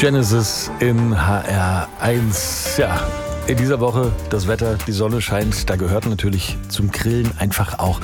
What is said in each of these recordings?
Genesis in HR1. Ja, in dieser Woche das Wetter, die Sonne scheint. Da gehört natürlich zum Grillen einfach auch,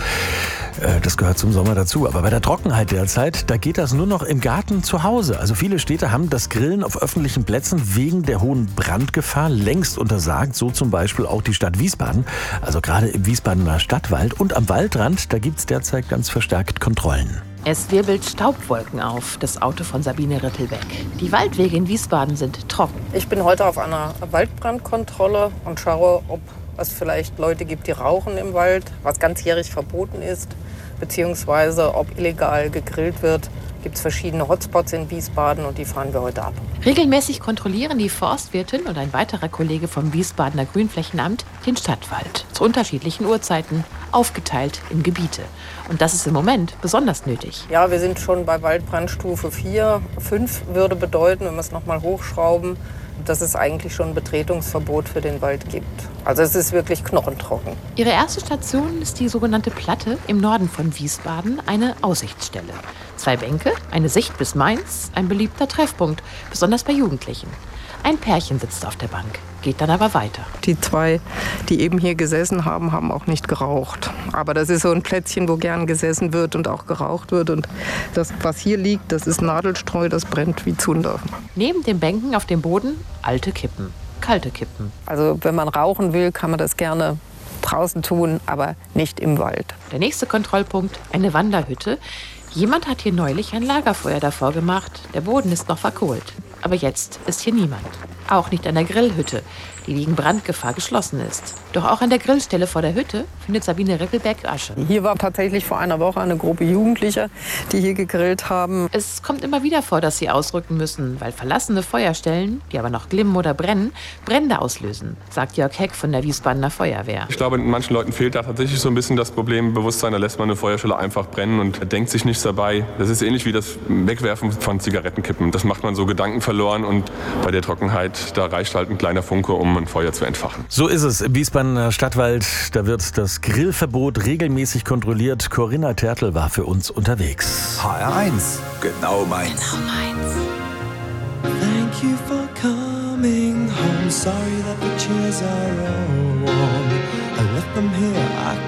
das gehört zum Sommer dazu. Aber bei der Trockenheit derzeit, da geht das nur noch im Garten zu Hause. Also viele Städte haben das Grillen auf öffentlichen Plätzen wegen der hohen Brandgefahr längst untersagt. So zum Beispiel auch die Stadt Wiesbaden. Also gerade im Wiesbadener Stadtwald und am Waldrand, da gibt es derzeit ganz verstärkt Kontrollen. Es wirbelt Staubwolken auf, das Auto von Sabine Rittelbeck. Die Waldwege in Wiesbaden sind trocken. Ich bin heute auf einer Waldbrandkontrolle und schaue, ob es vielleicht Leute gibt, die rauchen im Wald, was ganzjährig verboten ist, beziehungsweise ob illegal gegrillt wird. Es gibt verschiedene Hotspots in Wiesbaden und die fahren wir heute ab. Regelmäßig kontrollieren die Forstwirtin und ein weiterer Kollege vom Wiesbadener Grünflächenamt den Stadtwald. Zu unterschiedlichen Uhrzeiten, aufgeteilt in Gebiete. Und das ist im Moment besonders nötig. Ja, wir sind schon bei Waldbrandstufe 4. 5 würde bedeuten, wenn wir es nochmal hochschrauben, dass es eigentlich schon ein Betretungsverbot für den Wald gibt. Also es ist wirklich knochentrocken. Ihre erste Station ist die sogenannte Platte im Norden von Wiesbaden, eine Aussichtsstelle. 2 Bänke, eine Sicht bis Mainz, ein beliebter Treffpunkt, besonders bei Jugendlichen. Ein Pärchen sitzt auf der Bank, geht dann aber weiter. Die 2, die eben hier gesessen haben, haben auch nicht geraucht. Aber das ist so ein Plätzchen, wo gern gesessen wird und auch geraucht wird. Und das, was hier liegt, das ist Nadelstreu, das brennt wie Zunder. Neben den Bänken auf dem Boden alte Kippen, kalte Kippen. Also wenn man rauchen will, kann man das gerne draußen tun, aber nicht im Wald. Der nächste Kontrollpunkt, eine Wanderhütte. Jemand hat hier neulich ein Lagerfeuer davor gemacht. Der Boden ist noch verkohlt. Aber jetzt ist hier niemand. Auch nicht an der Grillhütte, die wegen Brandgefahr geschlossen ist. Doch auch an der Grillstelle vor der Hütte findet Sabine Rittelbeck Asche. Hier war tatsächlich vor einer Woche eine Gruppe Jugendlicher, die hier gegrillt haben. Es kommt immer wieder vor, dass sie ausrücken müssen, weil verlassene Feuerstellen, die aber noch glimmen oder brennen, Brände auslösen, sagt Jörg Heck von der Wiesbadener Feuerwehr. Ich glaube, manchen Leuten fehlt da tatsächlich so ein bisschen das Problembewusstsein. Da lässt man eine Feuerstelle einfach brennen und denkt sich nichts dabei. Das ist ähnlich wie das Wegwerfen von Zigarettenkippen. Das macht man so Gedanken verloren und bei der Trockenheit, da reicht halt ein kleiner Funke, um ein Feuer zu entfachen. So ist es im Wiesbadener Stadtwald. Da wird das Grillverbot regelmäßig kontrolliert. Corinna Tertl war für uns unterwegs. HR1, genau meins. Thank you for coming home. Sorry that the chairs are all warm. I left them here, I